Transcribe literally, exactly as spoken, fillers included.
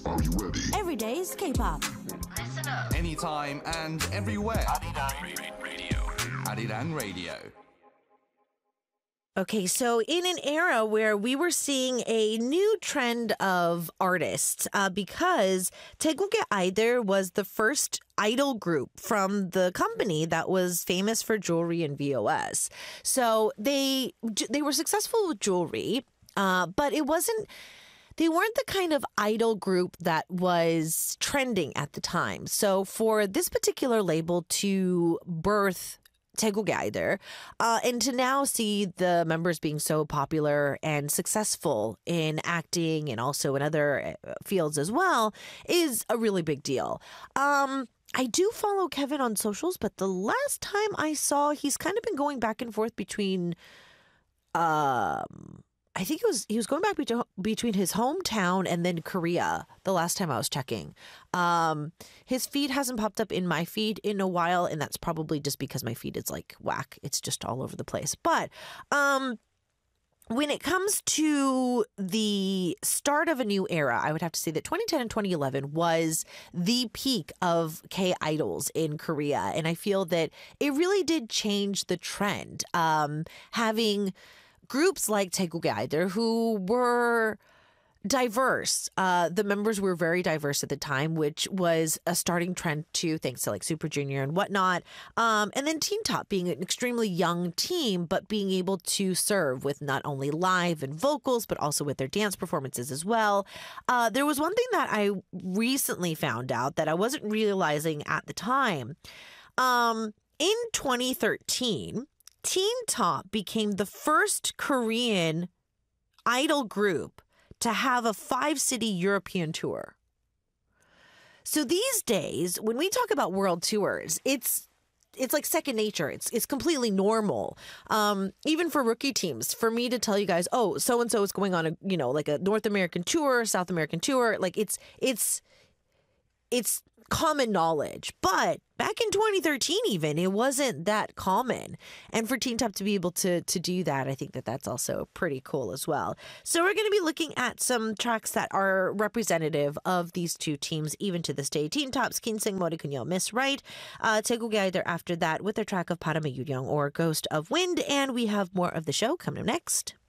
Are you ready? Every day's K-pop. Listen up. Anytime and everywhere. Arirang Radio. Arirang Radio. Okay, so in an era where we were seeing a new trend of artists, uh, because Taeguk의 Idol was the first idol group from the company that was famous for jewelry and V O S. So they they were successful with jewelry, uh, but it wasn't. They weren't the kind of idol group that was trending at the time. So for this particular label to birth Taeguk의 Idol, uh, and to now see the members being so popular and successful in acting and also in other fields as well is a really big deal. Um, I do follow Kevin on socials, but the last time I saw, he's kind of been going back and forth between, um, I think it was he was going back between between his hometown and then Korea. The last time I was checking, um, his feed hasn't popped up in my feed in a while, and that's probably just because my feed is like whack. It's just all over the place. But um, when it comes to the start of a new era, I would have to say that twenty ten and twenty eleven was the peak of K-idols in Korea, and I feel that it really did change the trend. Um, having groups like Taeguk의 Idol who were diverse. Uh, the members were very diverse at the time, which was a starting trend too, thanks to like Super Junior and whatnot. Um, and then Teen Top being an extremely young team, but being able to serve with not only live and vocals, but also with their dance performances as well. Uh, there was one thing that I recently found out that I wasn't realizing at the time. Um, in twenty thirteen, Teen Top became the first Korean idol group to have a five-city European tour. So these days, when we talk about world tours, it's it's like second nature. It's it's completely normal. Um, even for rookie teams, for me to tell you guys, oh, so and so is going on a you know like a North American tour, South American tour, like it's it's it's common knowledge. But back in twenty thirteen, even, it wasn't that common. And for Teen Top to be able to to do that, I think that that's also pretty cool as well. So we're going to be looking at some tracks that are representative of these two teams, even to this day. Teen Top's Kinseng Mori Kunyo, Miss Right. Uh, Taeguk의 Idol after that with their track of 바람의 유령 or Ghost of Wind. And we have more of the show coming up next.